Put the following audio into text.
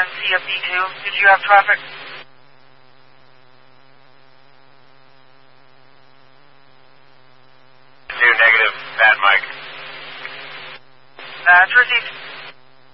CFD2. Did you have traffic? Negative, bad Mike. It's received.